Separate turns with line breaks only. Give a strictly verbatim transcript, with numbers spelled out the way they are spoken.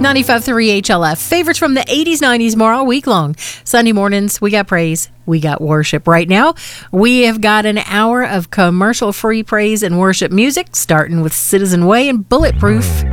ninety-five point three H L F. Favorites from the eighties, nineties, more all week long. Sunday mornings, we got praise. We got worship. Right now, we have got an hour of commercial-free praise and worship music, starting with Citizen Way and Bulletproof.